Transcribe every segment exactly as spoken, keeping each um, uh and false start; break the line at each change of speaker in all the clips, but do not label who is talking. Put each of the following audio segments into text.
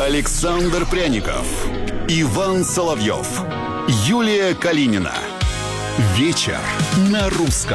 Александр Пряников, Иван Соловьев, Юлия Калинина. Вечер на русском.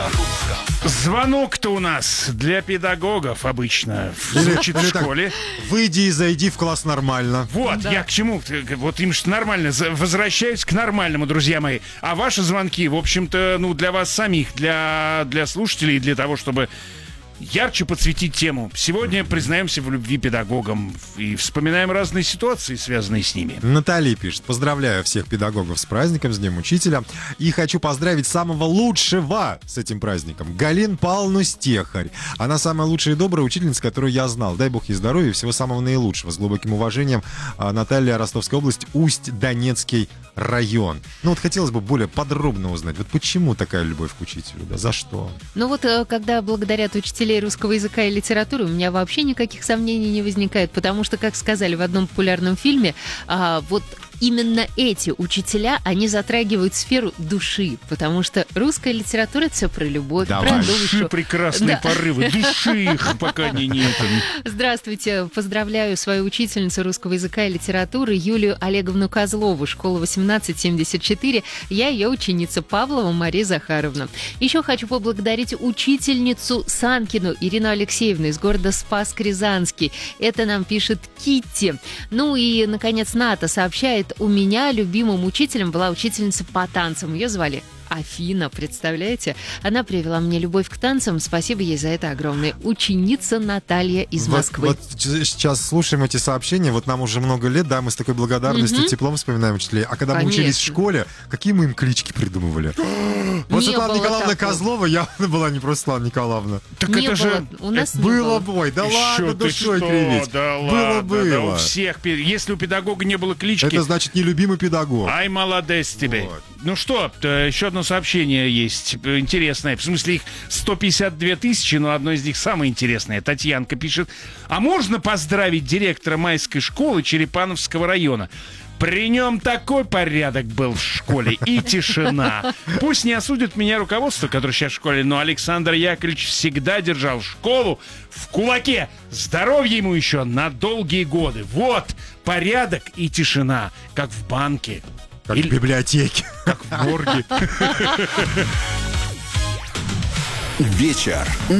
Звонок-то у нас для педагогов обычно звучит в школе.
Выйди и зайди в класс нормально.
Вот,
Да.
я к чему? Вот им что нормально. За- Возвращаюсь к нормальному, друзья мои. А ваши звонки, в общем-то, ну, для вас самих, для, для слушателей, для того, чтобы ярче подсветить тему. Сегодня признаемся в любви педагогам и вспоминаем разные ситуации, связанные с ними.
Натали пишет: поздравляю всех педагогов с праздником, с Днем Учителя. И хочу поздравить самого лучшего с этим праздником, Галину Павловну Стехарь. Она самая лучшая и добрая учительница, которую я знал. Дай бог ей здоровья и всего самого наилучшего. С глубоким уважением, Наталья, Ростовская область, Усть-Донецкий район. Ну вот хотелось бы более подробно узнать, вот почему такая любовь к учителю, да, за что?
Ну вот, э, когда благодарят учителей русского языка и литературы, у меня вообще никаких сомнений не возникает, потому что, как сказали в одном популярном фильме, а, вот именно эти учителя, они затрагивают сферу души, потому что русская литература — это все про любовь,
Давай.
про
Души
душу.
прекрасные
Да.
порывы, души их пока не нет.
Здравствуйте, поздравляю свою учительницу русского языка и литературы Юлию Олеговну Козлову, школа восемнадцать семьдесят четыре. Я ее ученица, Павлова Мария Захаровна. Еще хочу поблагодарить учительницу Санкину Ирину Алексеевну из города Спасск-Рязанский. Это нам пишет Китти. Ну и, наконец, Ната сообщает: у меня любимым учителем была учительница по танцам. Ее звали Афина, представляете? Она привела мне любовь к танцам. Спасибо ей за это огромное. Ученица Наталья из
Вот-
Москвы.
Вот, ч- сейчас слушаем эти сообщения, вот нам уже много лет, да, мы с такой благодарностью,
Мгм.
теплом вспоминаем учителей. А когда мы
Конечно.
учились в школе, какие мы им клички придумывали? Вот
Не
Светлана
было
Николаевна
такого.
Козлова явно была не просто Светлана Николаевна.
Так
Не
это
было.
же...
У нас не
Было
было.
бой, да
Еще
ладно,
ты
душой
что?
кривить.
Да
Было,
ладно,
было.
да у всех. пе- Если у педагога не было клички,
Это значит нелюбимый педагог.
ай, молодец тебе.
Вот.
Ну что, э, еще одно сообщение есть э, интересное. В смысле, их сто пятьдесят две тысячи, но одно из них самое интересное. Татьянка пишет: а можно поздравить директора майской школы Черепановского района? При нем такой порядок был в школе и тишина. Пусть не осудит меня руководство, которое сейчас в школе, но Александр Яковлевич всегда держал школу в кулаке. Здоровья ему еще на долгие годы. Вот порядок и тишина, как в банке,
Как
или
в библиотеке.
как в морге.
Вечер